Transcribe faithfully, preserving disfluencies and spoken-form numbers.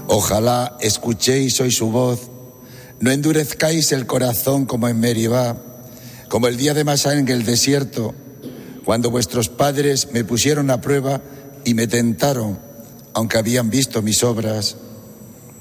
Ojalá escuchéis hoy su voz, no endurezcáis el corazón como en Meribá, como el día de Masá en el desierto, cuando vuestros padres me pusieron a prueba y me tentaron, aunque habían visto mis obras.